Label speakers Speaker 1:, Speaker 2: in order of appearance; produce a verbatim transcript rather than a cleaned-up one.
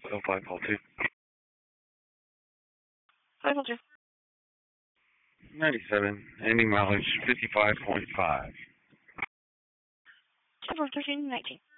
Speaker 1: Oh, five, call two.
Speaker 2: five, call two.
Speaker 1: ninety-seven, ending mileage fifty-five point five.
Speaker 2: two four thirteen nineteen.